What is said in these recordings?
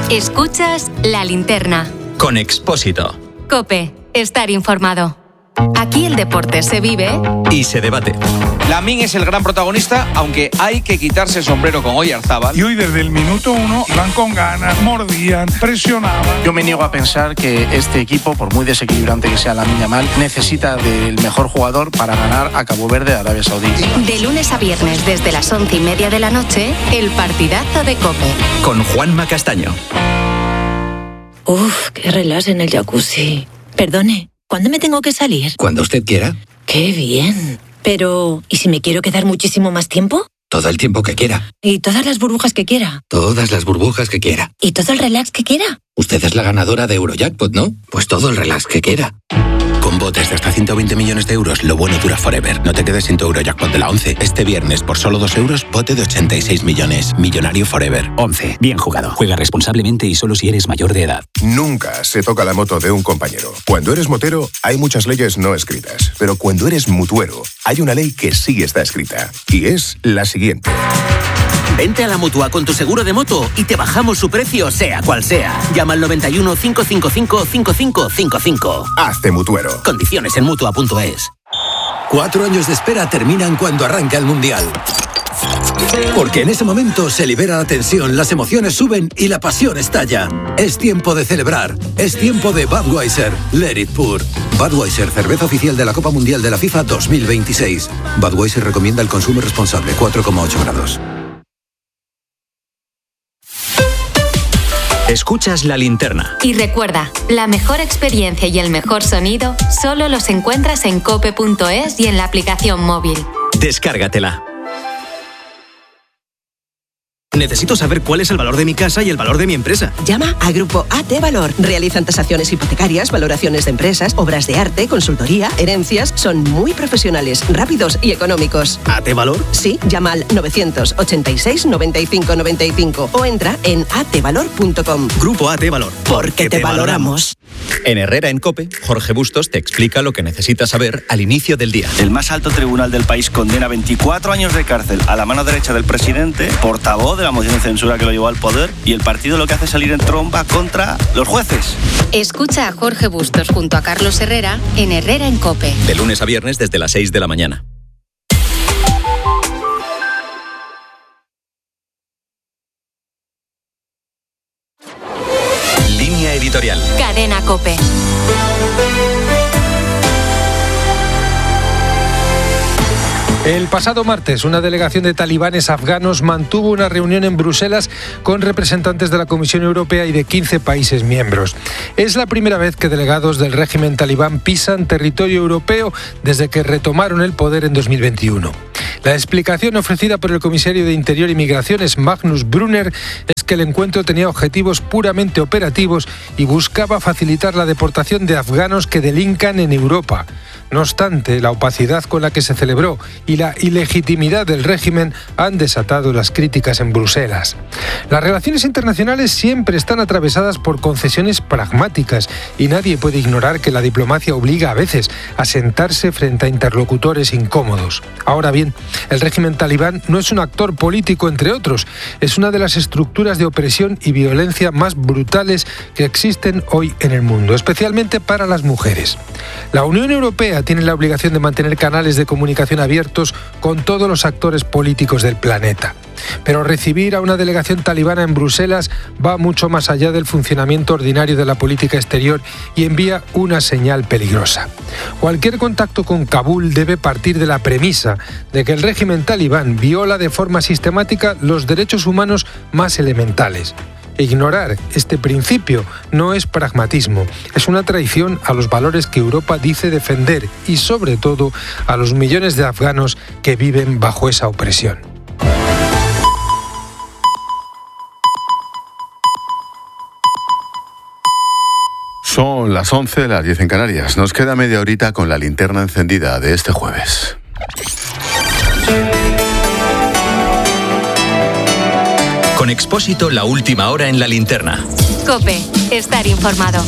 Escuchas La Linterna. Con Expósito. COPE. Estar informado. Aquí el deporte se vive y se debate. Lamine es el gran protagonista, aunque hay que quitarse el sombrero con Oyarzábal. Y hoy desde el minuto 1 iban con ganas, mordían, presionaban. Yo me niego a pensar que este equipo, por muy desequilibrante que sea Lamine Yamal, necesita del mejor jugador para ganar a Cabo Verde de Arabia Saudí. De lunes a viernes desde las 11:30 de la noche, el partidazo de COPE. Con Juanma Castaño. Uf, qué relax en el jacuzzi. Perdone, ¿cuándo me tengo que salir? Cuando usted quiera. ¡Qué bien! Pero, ¿y si me quiero quedar muchísimo más tiempo? Todo el tiempo que quiera. ¿Y todas las burbujas que quiera? Todas las burbujas que quiera. ¿Y todo el relax que quiera? Usted es la ganadora de Eurojackpot, ¿no? Pues todo el relax que quiera. Con botes de hasta 120 millones de euros, lo bueno dura forever. No te quedes sin tu Eurojackpot de la 11. Este viernes, por solo 2 euros, bote de 86 millones. Millonario forever. 11. Bien jugado. Juega responsablemente y solo si eres mayor de edad. Nunca se toca la moto de un compañero. Cuando eres motero, hay muchas leyes no escritas. Pero cuando eres mutuero, hay una ley que sí está escrita. Y es la siguiente. Vente a la Mutua con tu seguro de moto y te bajamos su precio, sea cual sea. Llama al 91 555 5555. Hazte mutuero. Condiciones en Mutua.es. 4 años de espera terminan cuando arranca el Mundial. Porque en ese momento se libera la tensión, las emociones suben y la pasión estalla. Es tiempo de celebrar. Es tiempo de Budweiser. Let it pour. Budweiser, cerveza oficial de la Copa Mundial de la FIFA 2026. Budweiser recomienda el consumo responsable, 4,8 grados. Escuchas La Linterna. Y recuerda, la mejor experiencia y el mejor sonido solo los encuentras en cope.es y en la aplicación móvil. Descárgatela. Necesito saber cuál es el valor de mi casa y el valor de mi empresa. Llama a Grupo AT Valor. Realizan tasaciones hipotecarias, valoraciones de empresas, obras de arte, consultoría, herencias. Son muy profesionales, rápidos y económicos. ¿AT Valor? Sí, llama al 986 95 95 o entra en atvalor.com. Grupo AT Valor. Porque te valoramos. En Herrera en COPE, Jorge Bustos te explica lo que necesitas saber al inicio del día. El más alto tribunal del país condena 24 años de cárcel a la mano derecha del presidente, portavoz de la moción de censura que lo llevó al poder, y el partido lo que hace es salir en tromba contra los jueces. Escucha a Jorge Bustos junto a Carlos Herrera en Herrera en COPE. De lunes a viernes desde las 6 de la mañana. Línea editorial. Cadena COPE. El pasado martes, una delegación de talibanes afganos mantuvo una reunión en Bruselas con representantes de la Comisión Europea y de 15 países miembros. Es la primera vez que delegados del régimen talibán pisan territorio europeo desde que retomaron el poder en 2021. La explicación ofrecida por el comisario de Interior y Migraciones, Magnus Brunner, es que el encuentro tenía objetivos puramente operativos y buscaba facilitar la deportación de afganos que delincan en Europa. No obstante, la opacidad con la que se celebró y la ilegitimidad del régimen han desatado las críticas en Bruselas. Las relaciones internacionales siempre están atravesadas por concesiones pragmáticas y nadie puede ignorar que la diplomacia obliga a veces a sentarse frente a interlocutores incómodos. Ahora bien, el régimen talibán no es un actor político entre otros, es una de las estructuras de opresión y violencia más brutales que existen hoy en el mundo, especialmente para las mujeres. La Unión Europea tiene la obligación de mantener canales de comunicación abiertos con todos los actores políticos del planeta. Pero recibir a una delegación talibana en Bruselas va mucho más allá del funcionamiento ordinario de la política exterior y envía una señal peligrosa. Cualquier contacto con Kabul debe partir de la premisa de que el régimen talibán viola de forma sistemática los derechos humanos más elementales. Ignorar este principio no es pragmatismo, es una traición a los valores que Europa dice defender y, sobre todo, a los millones de afganos que viven bajo esa opresión. Son las 11, las 10 en Canarias. Nos queda media horita con la linterna encendida de este jueves. Con Expósito, la última hora en la linterna. COPE. Estar informado.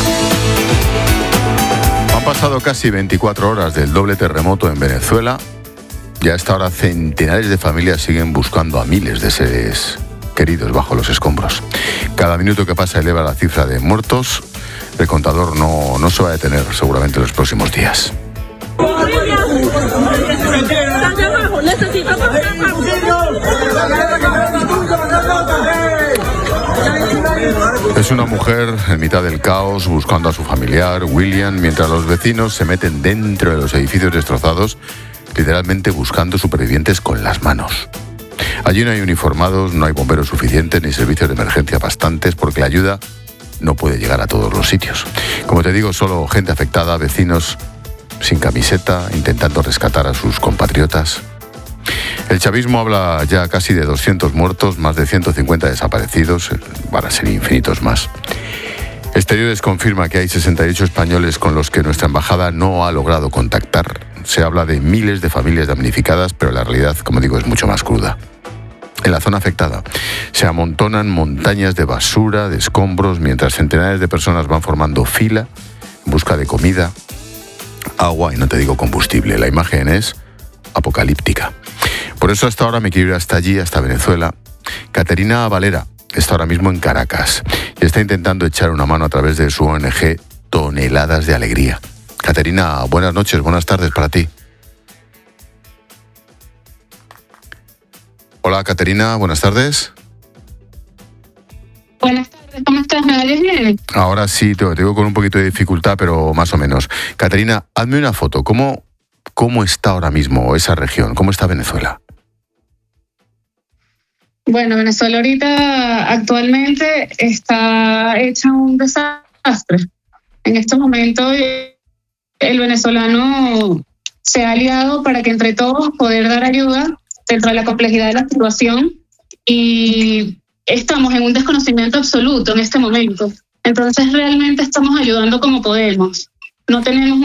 Han pasado casi 24 horas del doble terremoto en Venezuela. Y a esta hora centenares de familias siguen buscando a miles de seres queridos bajo los escombros. Cada minuto que pasa eleva la cifra de muertos. El contador no se va a detener seguramente en los próximos días. Es una mujer en mitad del caos buscando a su familiar, William, mientras los vecinos se meten dentro de los edificios destrozados, literalmente buscando supervivientes con las manos. Allí no hay uniformados, no hay bomberos suficientes ni servicios de emergencia bastantes porque la ayuda no puede llegar a todos los sitios. Como te digo, solo gente afectada, vecinos sin camiseta, intentando rescatar a sus compatriotas. El chavismo habla ya casi de 200 muertos, más de 150 desaparecidos, van a ser infinitos más. Exteriores confirma que hay 68 españoles con los que nuestra embajada no ha logrado contactar. Se habla de miles de familias damnificadas, pero la realidad, como digo, es mucho más cruda. En la zona afectada se amontonan montañas de basura, de escombros, mientras centenares de personas van formando fila en busca de comida, agua y no te digo combustible. La imagen es apocalíptica. Por eso hasta ahora me quiero ir hasta allí, hasta Venezuela. Caterina Valera está ahora mismo en Caracas y está intentando echar una mano a través de su ONG Toneladas de Alegría. Caterina, buenas noches, buenas tardes para ti. Hola Caterina, buenas tardes. Buenas tardes, ¿cómo estás? ¿Me oyes bien? Ahora sí, te digo con un poquito de dificultad, pero más o menos. Caterina, hazme una foto. ¿Cómo está ahora mismo esa región? ¿Cómo está Venezuela? Bueno, Venezuela ahorita actualmente está hecha un desastre. En estos momentos el venezolano se ha aliado para que entre todos poder dar ayuda dentro de la complejidad de la situación y estamos en un desconocimiento absoluto en este momento. Entonces realmente estamos ayudando como podemos. No tenemos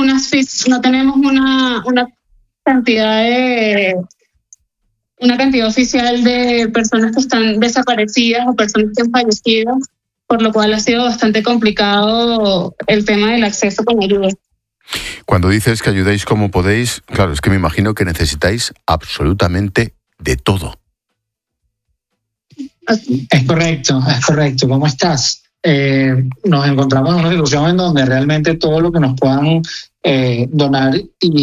una cantidad oficial de personas que están desaparecidas o personas que han fallecido, por lo cual ha sido bastante complicado el tema del acceso con ayuda. Cuando dices que ayudáis como podéis, claro, es que me imagino que necesitáis absolutamente de todo. Es correcto. ¿Cómo estás? Nos encontramos en una situación en donde realmente todo lo que nos puedan donar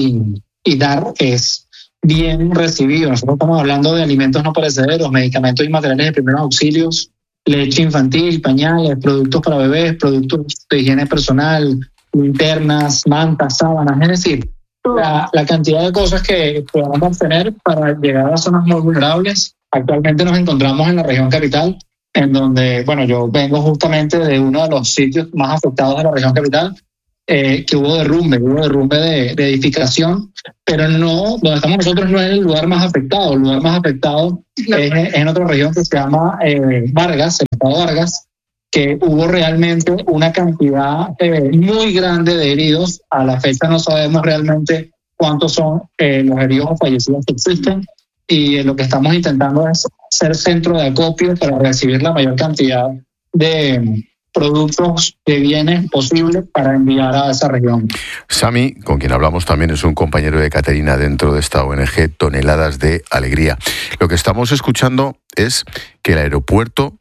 y dar es bien recibido. Nosotros estamos hablando de alimentos no perecederos, medicamentos y materiales de primeros auxilios, leche infantil, pañales, productos para bebés, productos de higiene personal, linternas, mantas, sábanas, es decir, la cantidad de cosas que podamos tener para llegar a zonas muy vulnerables. Actualmente nos encontramos en la región capital, en donde, bueno, yo vengo justamente de uno de los sitios más afectados de la región capital, que hubo derrumbe de edificación, pero no, donde estamos nosotros no es el lugar más afectado. El lugar más afectado es en otra región que se llama Vargas, el estado Vargas, que hubo realmente una cantidad muy grande de heridos. A la fecha no sabemos realmente cuántos son los heridos o fallecidos que existen, y lo que estamos intentando es ser centro de acopio para recibir la mayor cantidad de productos, de bienes posibles para enviar a esa región. Sami, con quien hablamos también, es un compañero de Caterina dentro de esta ONG Toneladas de Alegría. Lo que estamos escuchando es que el aeropuerto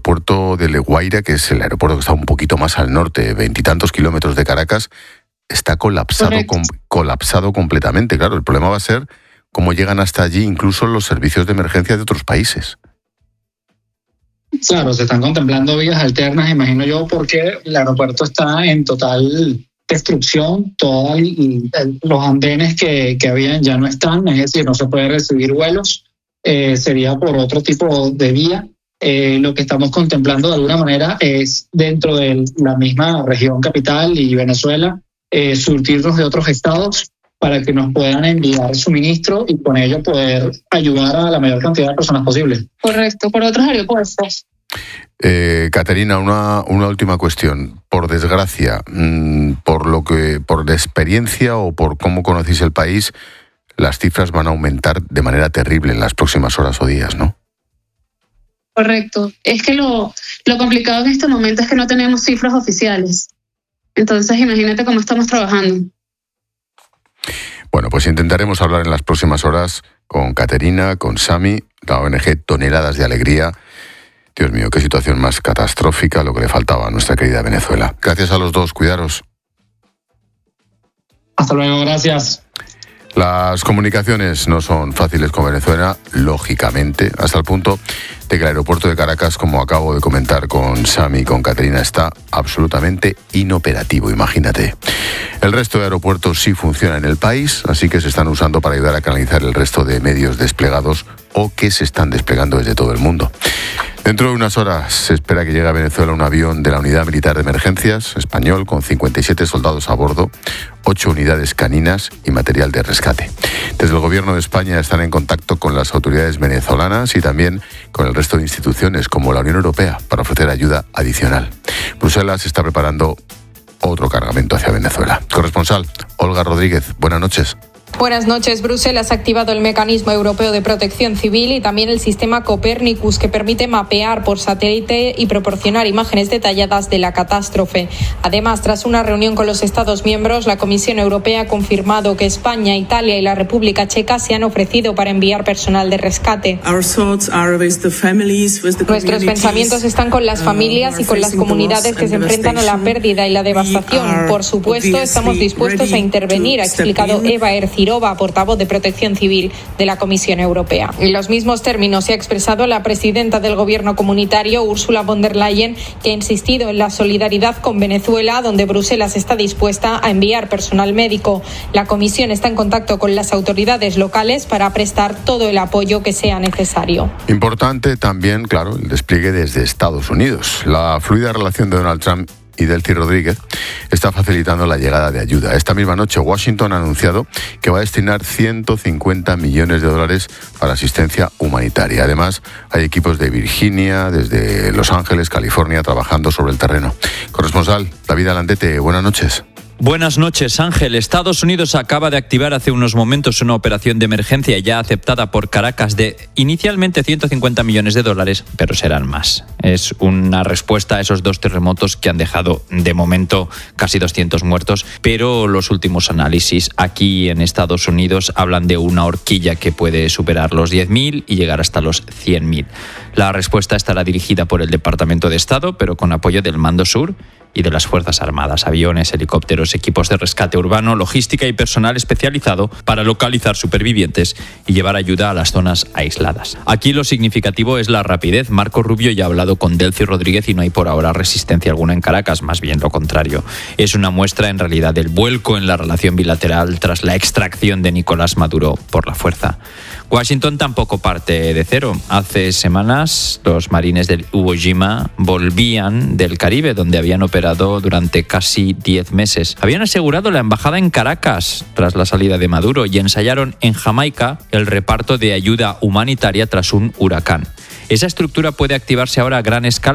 de La Guaira, que es el aeropuerto que está un poquito más al norte, 20 y tantos kilómetros de Caracas, está colapsado completamente. Claro, el problema va a ser cómo llegan hasta allí incluso los servicios de emergencia de otros países. Claro, se están contemplando vías alternas, imagino yo, porque el aeropuerto está en total destrucción. Todos los andenes que habían ya no están, es decir, no se puede recibir vuelos, sería por otro tipo de vía. Lo que estamos contemplando de alguna manera es, dentro de la misma región capital y Venezuela, surtirnos de otros estados para que nos puedan enviar suministro y con ello poder ayudar a la mayor cantidad de personas posible. Correcto, por otros aeropuertos. Caterina, una última cuestión. Por desgracia, por la experiencia o por cómo conocéis el país, las cifras van a aumentar de manera terrible en las próximas horas o días, ¿no? Correcto. Es que lo complicado en este momento es que no tenemos cifras oficiales. Entonces, imagínate cómo estamos trabajando. Bueno, pues intentaremos hablar en las próximas horas con Caterina, con Sami, la ONG Toneladas de Alegría, Dios mío, qué situación más catastrófica, lo que le faltaba a nuestra querida Venezuela. Gracias a los dos, cuidaros. Hasta luego, gracias. Las comunicaciones no son fáciles con Venezuela, lógicamente, hasta el punto de que el aeropuerto de Caracas, como acabo de comentar con Sami y con Caterina, está absolutamente inoperativo, imagínate. El resto de aeropuertos sí funcionan en el país, así que se están usando para ayudar a canalizar el resto de medios desplegados o que se están desplegando desde todo el mundo. Dentro de unas horas se espera que llegue a Venezuela un avión de la Unidad Militar de Emergencias español con 57 soldados a bordo, 8 unidades caninas y material de rescate. Desde el Gobierno de España están en contacto con las autoridades venezolanas y también con el resto de instituciones como la Unión Europea para ofrecer ayuda adicional. Bruselas está preparando otro cargamento hacia Venezuela. Corresponsal Olga Rodríguez, buenas noches. Buenas noches. Bruselas ha activado el Mecanismo Europeo de Protección Civil y también el sistema Copernicus, que permite mapear por satélite y proporcionar imágenes detalladas de la catástrofe. Además, tras una reunión con los Estados miembros, la Comisión Europea ha confirmado que España, Italia y la República Checa se han ofrecido para enviar personal de rescate. Nuestros pensamientos están con las familias y con las comunidades que se enfrentan a la pérdida y la devastación. Por supuesto, estamos dispuestos a intervenir, ha explicado Eva Ercirova, portavoz de Protección Civil de la Comisión Europea. En los mismos términos se ha expresado la presidenta del Gobierno comunitario, Ursula von der Leyen, que ha insistido en la solidaridad con Venezuela, donde Bruselas está dispuesta a enviar personal médico. La Comisión está en contacto con las autoridades locales para prestar todo el apoyo que sea necesario. Importante también, claro, el despliegue desde Estados Unidos. La fluida relación de Donald Trump y Delcy Rodríguez está facilitando la llegada de ayuda. Esta misma noche Washington ha anunciado que va a destinar 150 millones de dólares para asistencia humanitaria. Además, hay equipos de Virginia, desde Los Ángeles, California, trabajando sobre el terreno. Corresponsal David Alandete, buenas noches. Buenas noches, Ángel. Estados Unidos acaba de activar hace unos momentos una operación de emergencia ya aceptada por Caracas de inicialmente 150 millones de dólares, pero serán más. Es una respuesta a esos 2 terremotos que han dejado de momento casi 200 muertos, pero los últimos análisis aquí en Estados Unidos hablan de una horquilla que puede superar los 10.000 y llegar hasta los 100.000. La respuesta estará dirigida por el Departamento de Estado, pero con apoyo del Mando Sur y de las Fuerzas Armadas, aviones, helicópteros, equipos de rescate urbano, logística y personal especializado para localizar supervivientes y llevar ayuda a las zonas aisladas. Aquí lo significativo es la rapidez. Marco Rubio ya ha hablado con Delcy Rodríguez y no hay por ahora resistencia alguna en Caracas, más bien lo contrario. Es una muestra en realidad del vuelco en la relación bilateral tras la extracción de Nicolás Maduro por la fuerza. Washington tampoco parte de cero. Hace semanas los marines del Iwo Jima volvían del Caribe, donde habían operado durante casi 10 meses. Habían asegurado la embajada en Caracas tras la salida de Maduro y ensayaron en Jamaica el reparto de ayuda humanitaria tras un huracán. Esa estructura puede activarse ahora a gran escala